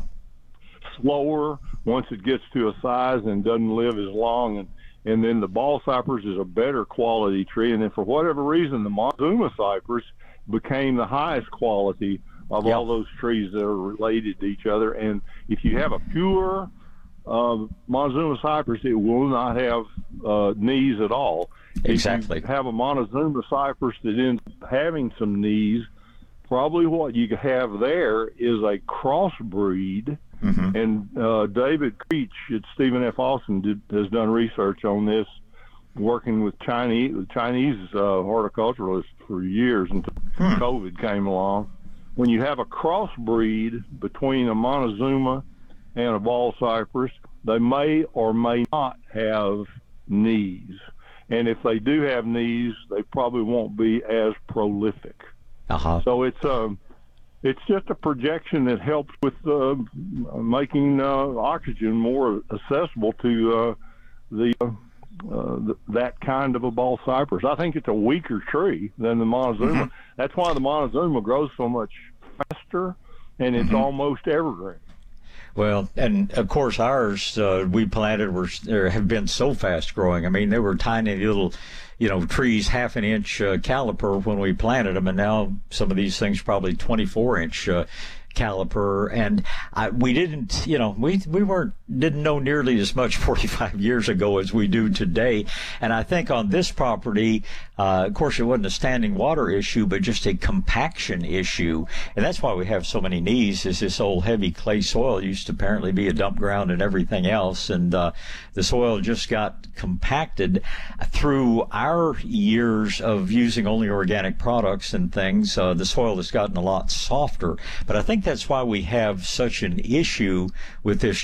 slower once it gets to a size and doesn't live as long. And, and then the ball cypress is a better quality tree. And then for whatever reason, the Montezuma cypress became the highest quality of yep. all those trees that are related to each other. And if you have a pure uh, Montezuma cypress, it will not have uh, knees at all. Exactly. If you have a Montezuma cypress that ends up having some knees, probably what you have there is a crossbreed. Mm-hmm. And uh, David Creech at Stephen F. Austin did, has done research on this, working with Chinese Chinese uh, horticulturalists for years until hmm. COVID came along. When you have a crossbreed between a Montezuma and a ball cypress, they may or may not have knees. And if they do have knees, they probably won't be as prolific. Uh-huh. So it's um, it's just a projection that helps with uh, making uh, oxygen more accessible to uh, the, uh, uh, the that kind of a ball cypress. I think it's a weaker tree than the Montezuma. Mm-hmm. That's why the Montezuma grows so much faster, and it's mm-hmm. almost evergreen. Well, and of course ours uh, we planted were or have been so fast growing. I mean, they were tiny little, you know, trees, half an inch uh, caliper when we planted them, and now some of these things probably twenty-four inch uh, caliper. And I, we didn't, you know, we we weren't didn't know nearly as much forty-five years ago as we do today. And I think on this property, uh, of course, it wasn't a standing water issue, but just a compaction issue. And that's why we have so many knees, is this old heavy clay soil used to apparently be a dump ground and everything else. And uh, the soil just got compacted through our years of using only organic products and things. Uh, the soil has gotten a lot softer. But I think that's why we have such an issue with this just a little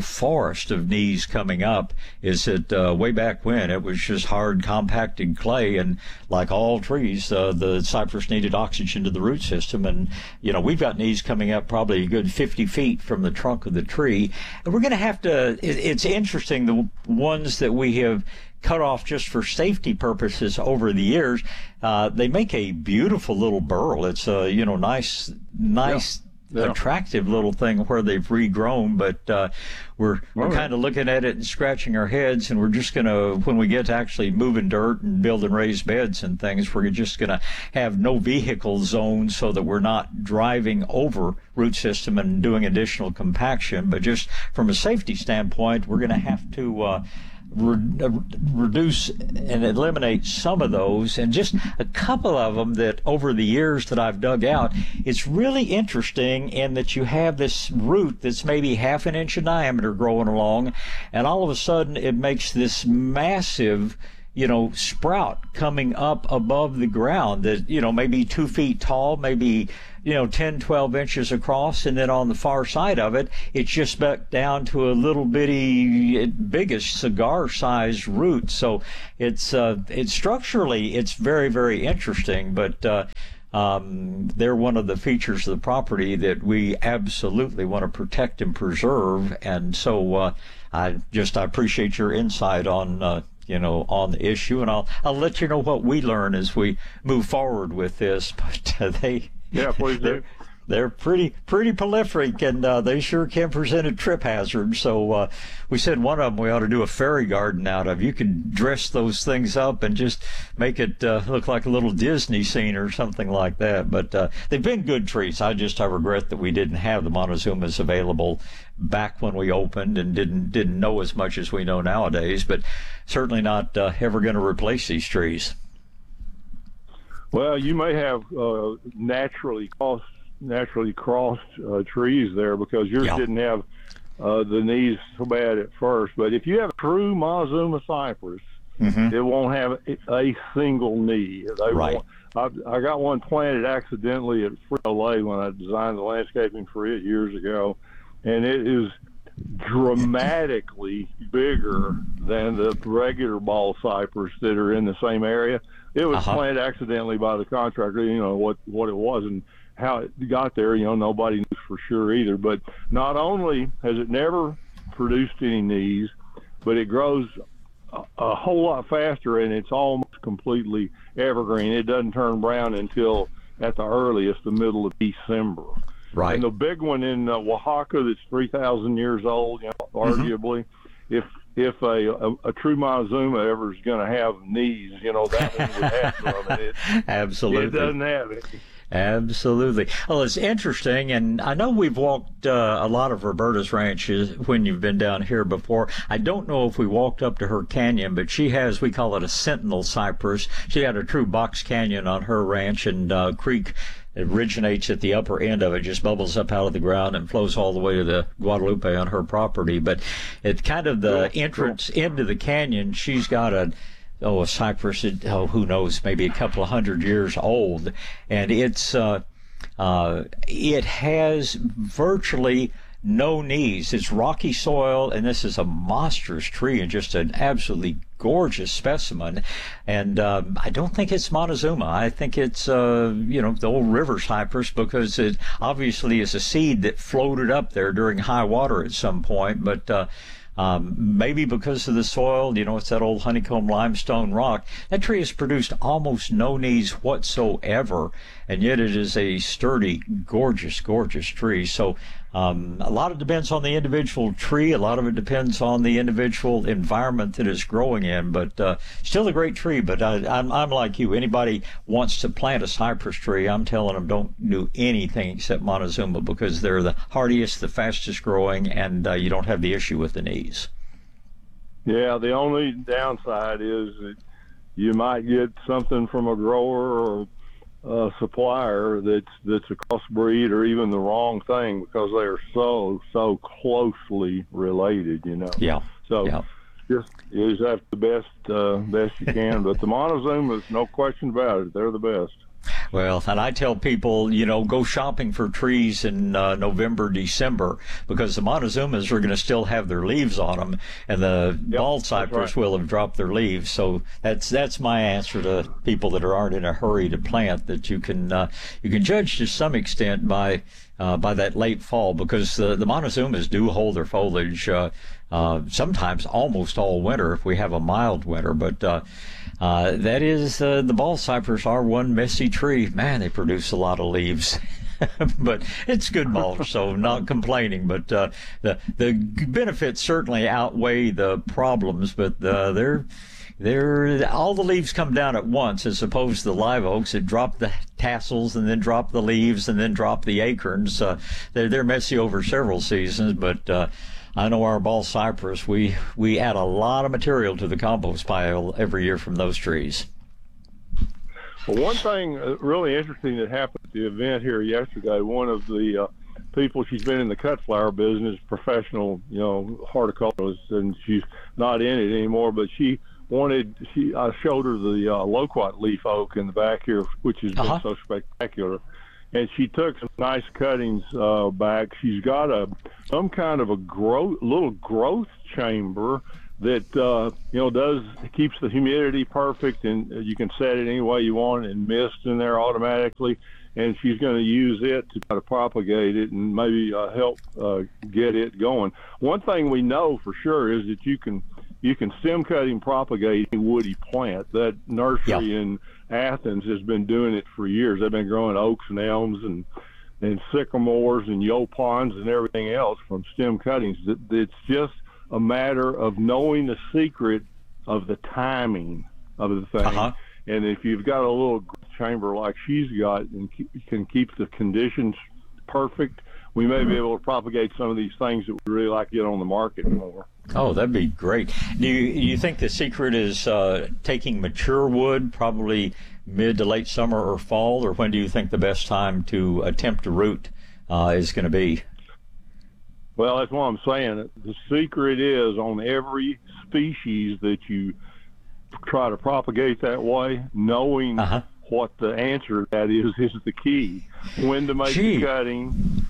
forest of knees coming up is that uh, way back when it was just hard compacted clay, and like all trees, uh, the cypress needed oxygen to the root system. And you know, we've got knees coming up probably a good fifty feet from the trunk of the tree, and we're going to have to. It, it's interesting, the ones that we have cut off just for safety purposes over the years, uh, they make a beautiful little burl. It's a you know nice nice. Yeah. Yeah. attractive little thing where they've regrown, but uh, we're we're right. kind of looking at it and scratching our heads, and we're just going to, when we get to actually moving dirt and building raised beds and things, we're just going to have no vehicle zones so that we're not driving over root system and doing additional compaction. But just from a safety standpoint, we're going to have to uh, Re- reduce and eliminate some of those, and just a couple of them that over the years that I've dug out, it's really interesting in that you have this root that's maybe half an inch in diameter growing along, and all of a sudden it makes this massive you know, sprout coming up above the ground that, you know, maybe two feet tall, maybe, you know, ten, twelve inches across. And then on the far side of it, it's just back down to a little bitty, biggest cigar-sized root. So it's, uh, it's structurally, it's very, very interesting. But, uh, Um, they're one of the features of the property that we absolutely want to protect and preserve. And so, uh, I just, I appreciate your insight on, uh, you know, on the issue, and I'll, I'll let you know what we learn as we move forward with this. But uh, they, yeah, please do. They're pretty, pretty prolific, and uh, they sure can present a trip hazard. So uh, we said one of them we ought to do a fairy garden out of. You could dress those things up and just make it uh, look like a little Disney scene or something like that. But uh, they've been good trees. I just I regret that we didn't have the Montezumas available back when we opened, and didn't didn't know as much as we know nowadays. But certainly not uh, ever going to replace these trees. Well, you may have uh, naturally cost. naturally crossed uh, trees there, because yours yeah. didn't have uh, the knees so bad at first. But if you have a true Montezuma cypress, mm-hmm. it won't have a single knee. They right. won't, I, I got one planted accidentally at Frito-Lay when I designed the landscaping for it years ago, and it is dramatically bigger than the regular ball cypress that are in the same area. It was uh-huh. planted accidentally by the contractor, you know, what, what it was, and how it got there, you know, nobody knows for sure either. But not only has it never produced any knees, but it grows a, a whole lot faster, and it's almost completely evergreen. It doesn't turn brown until, at the earliest, the middle of December. Right. And the big one in uh, Oaxaca that's three thousand years old, you know, arguably, mm-hmm. if if a, a, a true Montezuma ever is going to have knees, you know, that one would have some. It, Absolutely. It doesn't have it. Absolutely. Well, it's interesting, and I know we've walked uh, a lot of Roberta's ranches when you've been down here before. I don't know if we walked up to her canyon, but she has, we call it a sentinel cypress. She had a true box canyon on her ranch, and uh, creek originates at the upper end of it, just bubbles up out of the ground and flows all the way to the Guadalupe on her property. But it's kind of the cool. entrance cool. into the canyon. She's got a oh, a cypress, oh, who knows, maybe a couple of hundred years old. And it's, uh, uh, it has virtually no knees. It's rocky soil, and this is a monstrous tree and just an absolutely gorgeous specimen. And um, I don't think it's Montezuma. I think it's, uh, you know, the old river cypress, because it obviously is a seed that floated up there during high water at some point. But, uh, Um, maybe because of the soil, you know, it's that old honeycomb limestone rock. That tree has produced almost no knees whatsoever, and yet it is a sturdy, gorgeous, gorgeous tree. So um, a lot of it depends on the individual tree. A lot of it depends on the individual environment that it's growing in. But uh, still a great tree. But I, I'm, I'm like you. Anybody wants to plant a cypress tree, I'm telling them don't do anything except Montezuma, because they're the hardiest, the fastest growing, and uh, you don't have the issue with the knees. Yeah, the only downside is that you might get something from a grower or a supplier that's that's a crossbreed or even the wrong thing, because they are so so closely related, you know. Yeah. So yeah. just use that the best uh, best you can. But the Montezumas, no question about it, they're the best. Well, and I tell people, you know, go shopping for trees in uh, November, December, because the Montezumas are going to still have their leaves on them, and the yep, bald cypress right. will have dropped their leaves. So that's that's my answer to people that are, aren't in a hurry to plant. That you can uh, you can judge to some extent by uh, by that late fall, because the the Montezumas do hold their foliage uh, uh, sometimes almost all winter if we have a mild winter, but. Uh, Uh, that is, uh, the bald cypress are one messy tree. Man, they produce a lot of leaves. But it's good mulch, so not complaining. But uh, the the benefits certainly outweigh the problems. But uh, they're they're all the leaves come down at once, as opposed to the live oaks that drop the tassels and then drop the leaves and then drop the acorns. Uh, they're they're messy over several seasons, but. Uh, I know our bald cypress, we, we add a lot of material to the compost pile every year from those trees. Well, one thing really interesting that happened at the event here yesterday, one of the uh, people, she's been in the cut flower business, professional, you know, horticulturalist, and she's not in it anymore, but she wanted, she I showed her the uh, loquat leaf oak in the back here, which has uh-huh. been so spectacular. And she took some nice cuttings uh, back. She's got a some kind of a growth, little growth chamber that uh, you know does keeps the humidity perfect, and you can set it any way you want, and mist in there automatically. And she's going to use it to try to propagate it and maybe uh, help uh, get it going. One thing we know for sure is that you can you can stem cut and propagate a woody plant. That nursery yeah. in Athens has been doing it for years. They've been growing oaks and elms and and sycamores and yopons and everything else from stem cuttings. It's just a matter of knowing the secret of the timing of the thing. Uh-huh. And if you've got a little chamber like she's got and can keep the conditions perfect, we may be able to propagate some of these things that we really like to get on the market more. Oh, that'd be great. Do you, you think the secret is uh, taking mature wood, probably mid to late summer or fall, or when do you think the best time to attempt to root uh, is going to be? Well, that's what I'm saying. The secret is on every species that you try to propagate that way, knowing uh-huh. what the answer to that is is the key. When to make Gee. the cutting.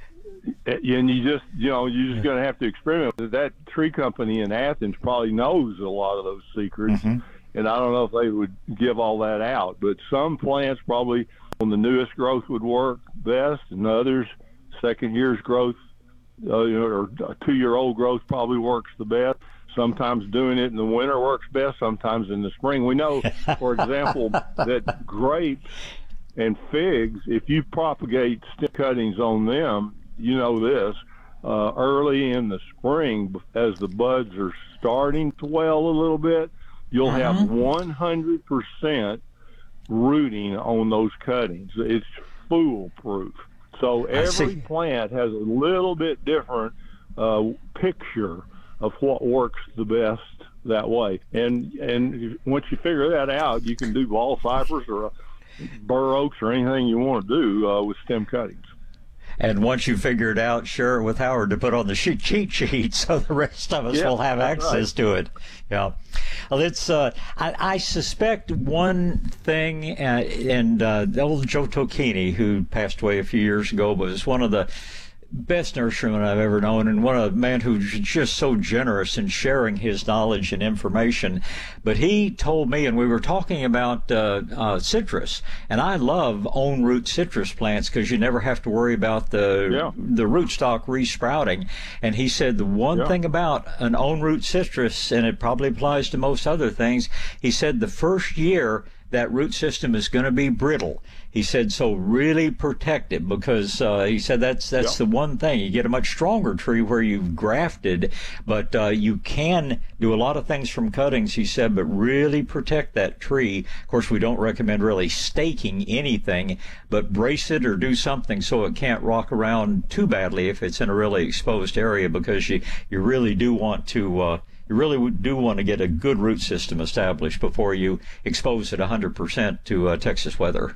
And you just, you know, you're just going to have to experiment. That tree company in Athens probably knows a lot of those secrets, mm-hmm. and I don't know if they would give all that out. But some plants probably on the newest growth would work best, and others, second year's growth, uh, you know, or two-year-old growth probably works the best. Sometimes doing it in the winter works best, sometimes in the spring. We know, for example, that grapes and figs, if you propagate stem cuttings on them, you know this, uh, early in the spring, as the buds are starting to swell a little bit, you'll uh-huh. have one hundred percent rooting on those cuttings. It's foolproof. So every plant has a little bit different uh, picture of what works the best that way. And and once you figure that out, you can do bald cypress or a bur oaks or anything you want to do uh, with stem cuttings. And once you figure it out, share it with Howard to put on the sheet, cheat sheet so the rest of us yeah, will have access right. to it. Yeah. Well, it's, uh, I, I suspect one thing, uh, and uh, old Joe Tocchini, who passed away a few years ago, was one of the best nurseryman I've ever known, and one of a man who's just so generous in sharing his knowledge and information. But he told me, and we were talking about uh, uh, citrus, and I love own root citrus plants because you never have to worry about the yeah. the rootstock resprouting. And he said the one yeah. thing about an own root citrus, and it probably applies to most other things, he said the first year that root system is going to be brittle. He said, so really protect it, because uh, he said that's that's yep. the one thing. You get a much stronger tree where you've grafted, but uh, you can do a lot of things from cuttings, he said, but really protect that tree. Of course, we don't recommend really staking anything, but brace it or do something so it can't rock around too badly if it's in a really exposed area, because you, you really do want to uh, You really do want to get a good root system established before you expose it one hundred percent to uh, Texas weather.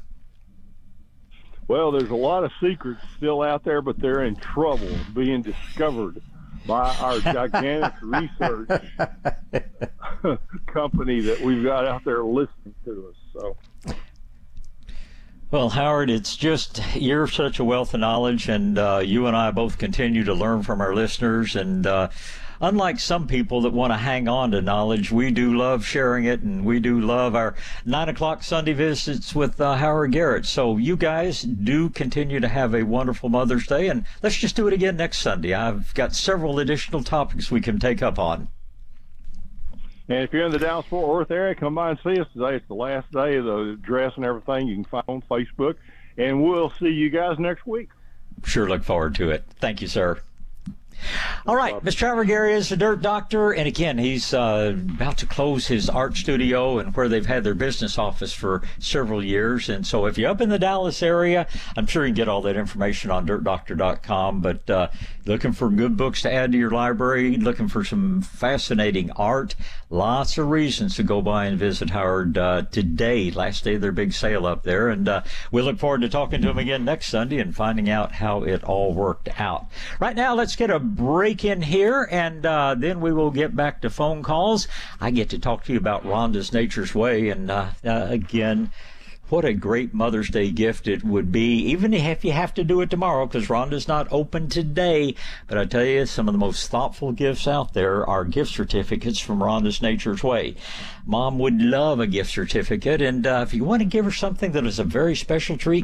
Well, there's a lot of secrets still out there, but they're in trouble being discovered by our gigantic research company that we've got out there listening to us. So. Well, Howard, it's just, you're such a wealth of knowledge, and uh, you and I both continue to learn from our listeners. And uh, unlike some people that want to hang on to knowledge, we do love sharing it, and we do love our nine o'clock Sunday visits with uh, Howard Garrett. So you guys do continue to have a wonderful Mother's Day, and let's just do it again next Sunday. I've got several additional topics we can take up on. And if you're in the Dallas-Fort Worth area, come by and see us today. It's the last day of the dress and everything you can find on Facebook. And we'll see you guys next week. Sure look forward to it. Thank you, sir. All right, Mister Howard Garrett is the Dirt Doctor, and again, he's uh, about to close his art studio and where they've had their business office for several years. And so if you're up in the Dallas area, I'm sure you can get all that information on dirt doctor dot com, but uh, looking for good books to add to your library, looking for some fascinating art, lots of reasons to go by and visit Howard uh, today, last day of their big sale up there. And uh, we look forward to talking to him again next Sunday and finding out how it all worked out. Right now, let's get a break in here, and uh, then we will get back to phone calls. I get to talk to you about Rhonda's Nature's Way, and uh, uh, again, what a great Mother's Day gift it would be, even if you have to do it tomorrow, because Rhonda's not open today. But I tell you, some of the most thoughtful gifts out there are gift certificates from Rhonda's Nature's Way. Mom would love a gift certificate, and uh, if you want to give her something that is a very special treat,